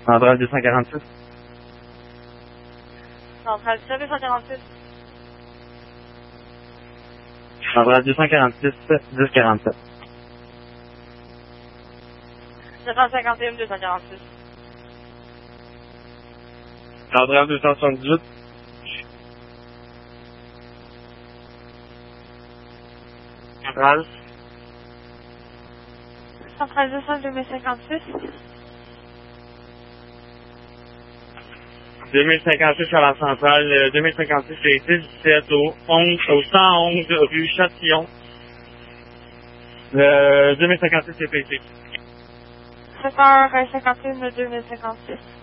Centrale 246. Centrale 246. Centrale 246, 1047. 751 246. Centrale 278. Centrale. Centrale 200 2056. 2056 à la centrale, 2056 c'est ici, 17 au 111 rue Châtillon. 2056 c'est ici. 7h51 2056.